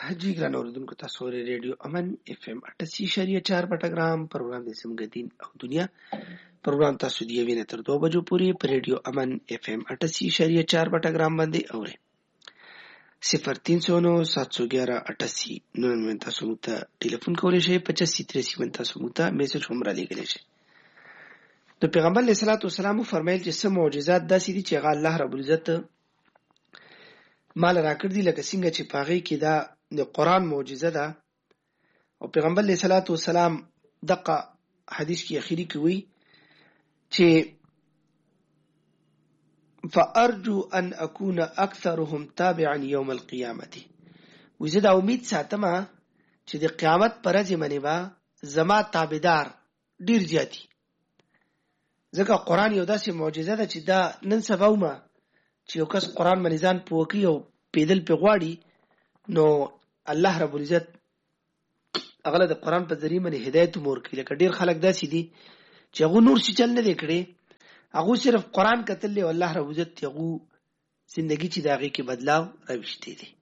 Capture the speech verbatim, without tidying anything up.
जी ګران اوریدونکو تاسو ورې ریډیو امن اف ام اٹھاسی اشاریه چار پټګرام پروګرام د سمګ دین او دنیا پروګرام تاسو دی وینې تر دوه بجو پورې په ریډیو امن اف ام اٹھاسی اشاریه چار پټګرام باندې اورئ صفر तीन सौ नौ सात सौ ग्यारह अट्ठासी नौ تاسو موږ ته ټلیفون کولای شئ पचासी तिरासी تاسو موږ ته میسج هم را لېږلی شئ. د پیغمبر علیه الصلاۃ والسلام فرمایل چې سم معجزات داسې دي چې هغه الله رب العزت مال راکړ دي لکه څنګه چې پاغي کې دا د قران معجزه ده او پیغمبر علیه الصلاۃ والسلام دغه حدیث کې اخیری کوي چې فارجو ان اكون اكثرهم تابعا يوم القيامه وزه دا امید ساتم چې د قیامت پر ورځ باندې با زما تابعدار ډیر زیاتی ځکه قران یو داسې معجزه ده چې دا نن سبا ومه چې یو کس قران باندې ځان پوکي او پیدل په غواړي نو الله رب العزت هغه د قران په ذریعہ باندې هدایت مور کوي. لکه ډیر خلک داسې دي چې هغه نور څه چل نه دی کړی، هغه صرف قران کتل او الله رب عزت هغه زندگی چې داږي کې بدلاو راوښتي دي.